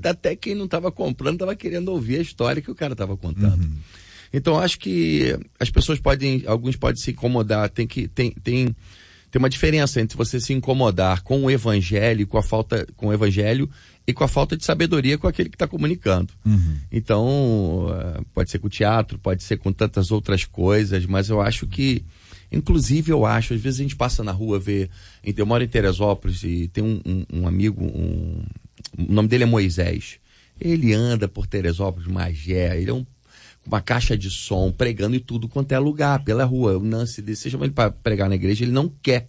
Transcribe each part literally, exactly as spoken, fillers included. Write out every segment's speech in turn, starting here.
até quem não estava comprando estava querendo ouvir a história que o cara estava contando. Uhum. Então, acho que as pessoas podem, alguns podem se incomodar, tem que, tem, tem, tem uma diferença entre você se incomodar com o evangelho, com a falta, com o evangelho e com a falta de sabedoria com aquele que está comunicando. Uhum. Então, pode ser com o teatro, pode ser com tantas outras coisas, mas eu acho que, inclusive eu acho, às vezes a gente passa na rua, vê, eu moro em Teresópolis e tem um, um, um amigo, um, o nome dele é Moisés, ele anda por Teresópolis, Magé, ele é um, uma caixa de som, pregando em tudo quanto é lugar, pela rua. O Nancy, você chama ele para pregar na igreja, ele não quer.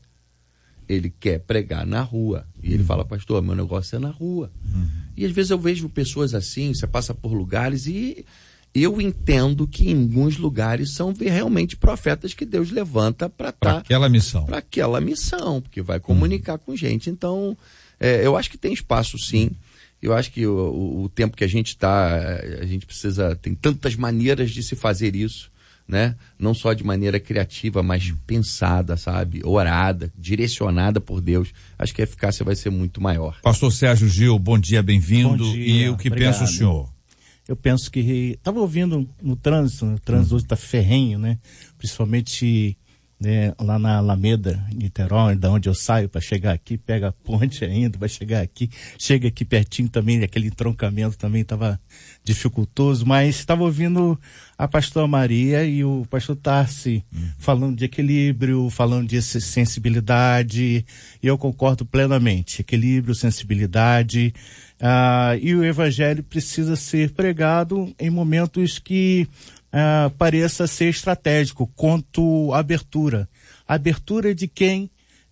Ele quer pregar na rua. E ele fala, pastor, meu negócio é na rua. Uhum. E às vezes eu vejo pessoas assim, você passa por lugares e eu entendo que em alguns lugares são realmente profetas que Deus levanta para tá, aquela missão. Para aquela missão, porque vai comunicar uhum. com gente. Então, é, eu acho que tem espaço sim. Eu acho que o, o, o tempo que a gente está, a gente precisa, tem tantas maneiras de se fazer isso, né? Não só de maneira criativa, mas pensada, sabe? Orada, direcionada por Deus. Acho que a eficácia vai ser muito maior. Pastor Sérgio Gil, bom dia, bem-vindo. Bom dia, e o que obrigado. pensa o senhor? Eu penso que, estava ouvindo no trânsito, né? O trânsito hoje está ferrenho, né? Principalmente, né, lá na Alameda, Niterói, da onde eu saio para chegar aqui, pega a ponte ainda, vai chegar aqui, chega aqui pertinho também, aquele entroncamento também estava dificultoso, mas estava ouvindo a pastora Maria e o pastor Tarci hum. falando de equilíbrio, falando de sensibilidade, e eu concordo plenamente, equilíbrio, sensibilidade, ah, e o evangelho precisa ser pregado em momentos que Uh, pareça ser estratégico quanto à abertura. A abertura de quem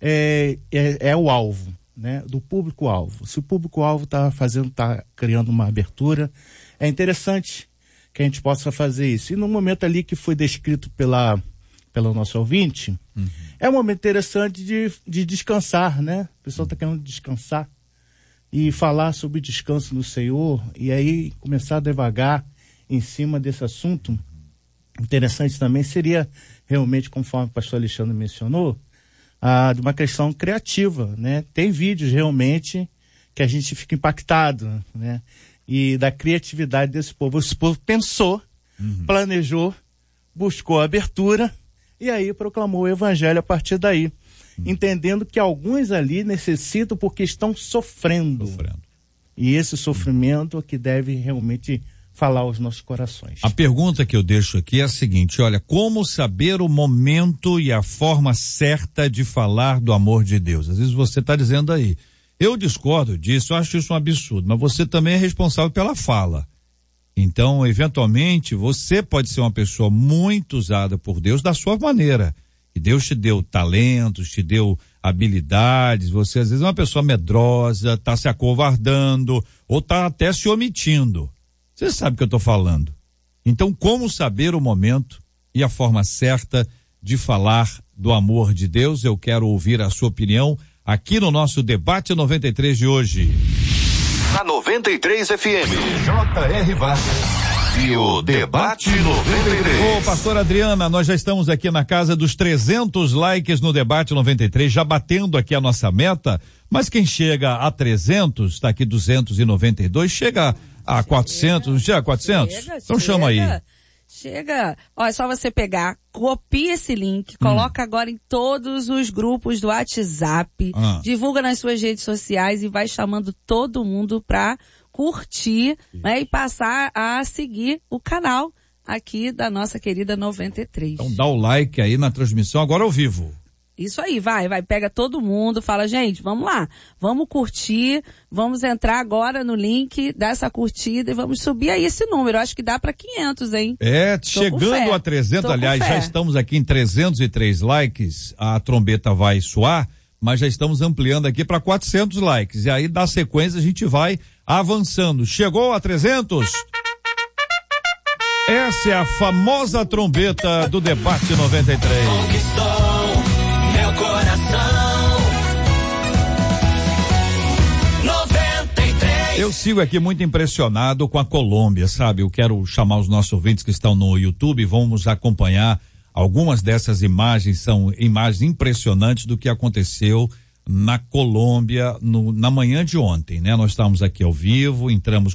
é, é, é o alvo, né? Do público-alvo. Se o público-alvo está fazendo, está criando uma abertura, é interessante que a gente possa fazer isso. E no momento ali que foi descrito pela, pelo nosso ouvinte, uhum. é um momento interessante de, de descansar, né? O pessoal está querendo descansar e falar sobre descanso no Senhor e aí começar devagar em cima desse assunto. Interessante também seria realmente, conforme o pastor Alexandre mencionou, ah, de uma questão criativa, né? Tem vídeos realmente que a gente fica impactado, né? E da criatividade desse povo. Esse povo pensou, uhum. planejou, buscou a abertura e aí proclamou o evangelho a partir daí, uhum. entendendo que alguns ali necessitam porque estão sofrendo. sofrendo. E esse sofrimento é que deve realmente falar aos nossos corações. A pergunta que eu deixo aqui é a seguinte, olha, como saber o momento e a forma certa de falar do amor de Deus? Às vezes você está dizendo aí, eu discordo disso, eu acho isso um absurdo, mas você também é responsável pela fala. Então, eventualmente, você pode ser uma pessoa muito usada por Deus da sua maneira. E Deus te deu talentos, te deu habilidades, você às vezes é uma pessoa medrosa, está se acovardando, ou está até se omitindo. Você sabe o que eu estou falando. Então, como saber o momento e a forma certa de falar do amor de Deus? Eu quero ouvir a sua opinião aqui no nosso Debate noventa e três de hoje. Na noventa e três F M, J R Vargas e o Debate noventa e três. Ô, pastor Adriana, nós já estamos aqui na casa dos trezentos likes no Debate noventa e três, já batendo aqui a nossa meta, mas quem chega a trezentos, está aqui duzentos e noventa e dois, chega a quatrocentos, não chega a quatrocentos? Chega, então chega, chama aí. Chega. Ó, é só você pegar, copia esse link, coloca hum. agora em todos os grupos do WhatsApp, ah. divulga nas suas redes sociais e vai chamando todo mundo pra curtir, né, e passar a seguir o canal aqui da nossa querida noventa e três. Então dá o like aí na transmissão agora ao vivo. Isso aí, vai, vai, pega todo mundo, fala, gente, vamos lá, vamos curtir, vamos entrar agora no link, dar essa curtida e vamos subir aí esse número, acho que dá para quinhentos, hein? É, tô chegando a trezentos, aliás, já estamos aqui em trezentos e três likes, a trombeta vai soar, mas já estamos ampliando aqui para quatrocentos likes, e aí da sequência a gente vai avançando. Chegou a trezentos? Essa é a famosa trombeta do Debate noventa e três. Conquistou meu coração. noventa e três. Eu sigo aqui muito impressionado com a Colômbia, sabe? Eu quero chamar os nossos ouvintes que estão no YouTube, vamos acompanhar algumas dessas imagens, são imagens impressionantes do que aconteceu na Colômbia no, na manhã de ontem, né? Nós estávamos aqui ao vivo, entramos